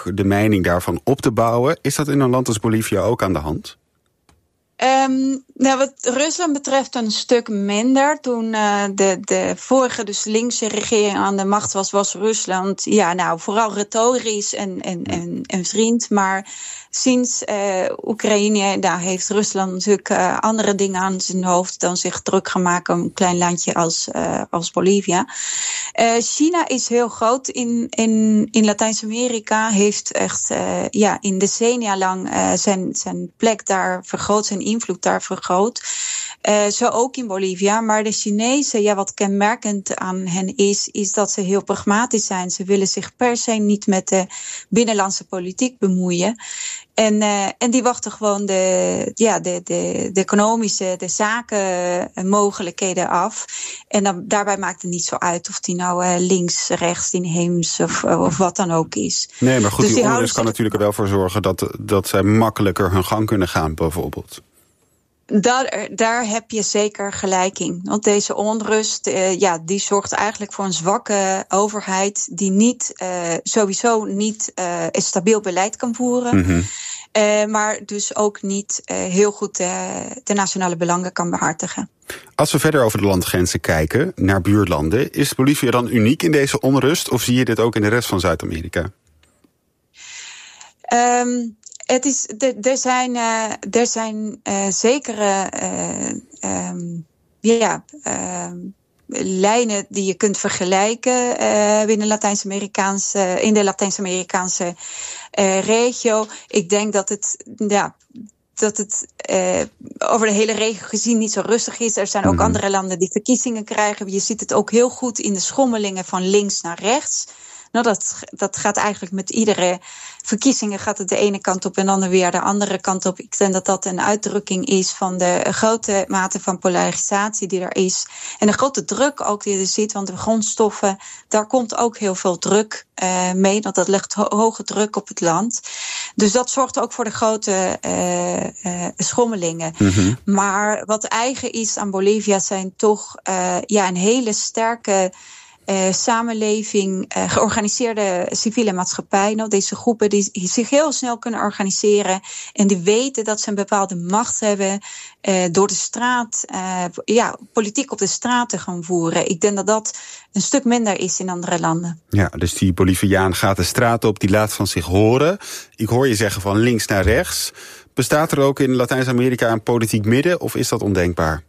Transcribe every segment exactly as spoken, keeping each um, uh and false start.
ook de mijning daarvan op te bouwen. Is dat in een land als Bolivia ook aan de hand? Um, nou, wat Rusland betreft een stuk minder. Toen uh, de, de vorige, dus linkse regering aan de macht was, was Rusland ja, nou, vooral retorisch en, en, en, en vriend. Maar sinds uh, Oekraïne, daar heeft Rusland natuurlijk uh, andere dingen aan zijn hoofd dan zich druk gaan maken om een klein landje als, uh, als Bolivia. Uh, China is heel groot in, in, in Latijns-Amerika, heeft echt uh, ja, in decennia lang uh, zijn, zijn plek daar vergroot, zijn invloed daar vergroot. Uh, zo ook in Bolivia. Maar de Chinezen, ja, wat kenmerkend aan hen is, is dat ze heel pragmatisch zijn. Ze willen zich per se niet met de binnenlandse politiek bemoeien. En, uh, en die wachten gewoon de, ja, de, de, de economische, de zakenmogelijkheden af. En dan, daarbij maakt het niet zo uit of die nou uh, links, rechts, inheems of, of wat dan ook is. Nee, maar goed, dus die onrust zich... kan natuurlijk er wel voor zorgen dat, dat zij makkelijker hun gang kunnen gaan, bijvoorbeeld. Daar, daar heb je zeker gelijk in. Want deze onrust, uh, ja, die zorgt eigenlijk voor een zwakke overheid die niet, uh, sowieso niet uh, een stabiel beleid kan voeren. Mm-hmm. Uh, maar dus ook niet uh, heel goed uh, de nationale belangen kan behartigen. Als we verder over de landgrenzen kijken, naar buurlanden, is Bolivia dan uniek in deze onrust? Of zie je dit ook in de rest van Zuid-Amerika? Um, Het is, er zijn, uh, er zijn uh, zekere uh, um, ja, uh, lijnen die je kunt vergelijken uh, binnen Latijns-Amerikaanse, in de Latijns-Amerikaanse uh, regio. Ik denk dat het, ja, dat het uh, over de hele regio gezien niet zo rustig is. Er zijn ook mm-hmm. andere landen die verkiezingen krijgen. Je ziet het ook heel goed in de schommelingen van links naar rechts. Nou, dat, dat gaat eigenlijk met iedere verkiezingen gaat het de ene kant op en dan weer de andere kant op. Ik denk dat dat een uitdrukking is van de grote mate van polarisatie die er is. En de grote druk ook die er zit, want de grondstoffen, daar komt ook heel veel druk uh, mee. Want dat legt ho- hoge druk op het land. Dus dat zorgt ook voor de grote uh, uh, schommelingen. Mm-hmm. Maar wat eigen is aan Bolivia zijn toch uh, ja, een hele sterke Uh, samenleving, uh, georganiseerde civiele maatschappij. Nou, deze groepen die zich heel snel kunnen organiseren en die weten dat ze een bepaalde macht hebben uh, door de straat, uh, ja, politiek op de straat te gaan voeren. Ik denk dat dat een stuk minder is in andere landen. Ja, dus die Boliviaan gaat de straat op, die laat van zich horen. Ik hoor je zeggen van links naar rechts. Bestaat er ook in Latijns-Amerika een politiek midden of is dat ondenkbaar?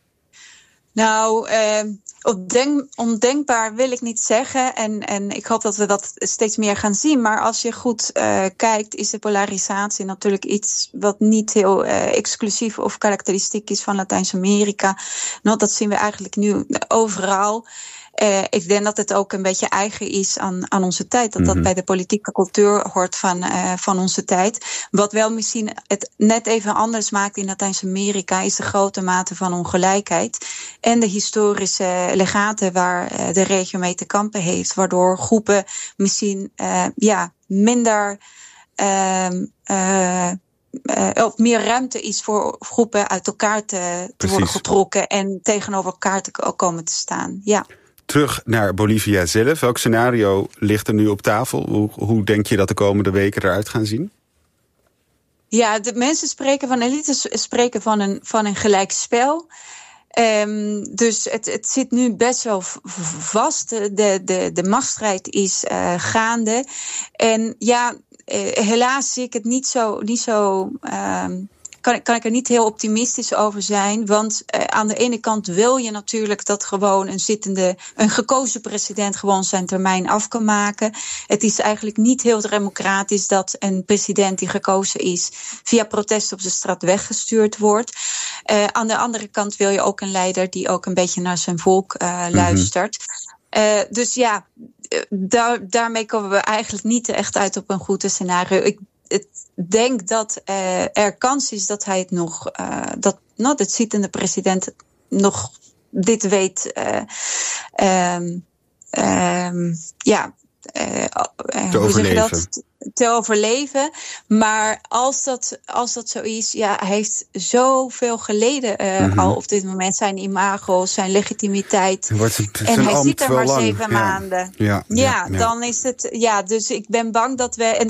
Nou, uh, ondenk, ondenkbaar wil ik niet zeggen. En, en ik hoop dat we dat steeds meer gaan zien. Maar als je goed uh, kijkt, is de polarisatie natuurlijk iets wat niet heel uh, exclusief of karakteristiek is van Latijns-Amerika. Nou, dat zien we eigenlijk nu overal. Uh, ik denk dat het ook een beetje eigen is aan, aan onze tijd. Dat mm-hmm. dat bij de politieke cultuur hoort van, uh, van onze tijd. Wat wel misschien het net even anders maakt in Latijns-Amerika is de grote mate van ongelijkheid. En de historische legaten waar uh, de regio mee te kampen heeft. Waardoor groepen misschien uh, ja, minder uh, uh, Uh, of meer ruimte is voor groepen uit elkaar te, te worden getrokken en tegenover elkaar te komen te staan. Ja. Terug naar Bolivia zelf. Welk scenario ligt er nu op tafel? Hoe, hoe denk je dat de komende weken eruit gaan zien? Ja, de mensen spreken van elites, spreken van een, van een gelijk spel. Um, dus het, het zit nu best wel vast. De, de, de machtsstrijd is uh, gaande. En ja, uh, helaas zie ik het niet zo, niet zo um, kan, kan ik er niet heel optimistisch over zijn. Want uh, aan de ene kant wil je natuurlijk dat gewoon een zittende, een gekozen president gewoon zijn termijn af kan maken. Het is eigenlijk niet heel democratisch dat een president die gekozen is via protest op de straat weggestuurd wordt. Uh, aan de andere kant wil je ook een leider die ook een beetje naar zijn volk uh, luistert. Mm-hmm. Uh, dus ja, daar, daarmee komen we eigenlijk niet echt uit op een goed scenario. Ik Ik denk dat uh, er kans is dat hij het nog, uh, dat nou, de zittende president nog dit weet, uh, um, um, ja, uh, uh, te hoe zeg je overleven. dat? Te overleven. Maar als dat, als dat zo is, ja, hij heeft zoveel geleden uh, mm-hmm. al op dit moment. Zijn imago, zijn legitimiteit. Wordt het, en hij zit zit er maar lang. zeven ja. maanden. Ja, ja, ja, ja, dan is het. Ja, dus ik ben bang dat we. En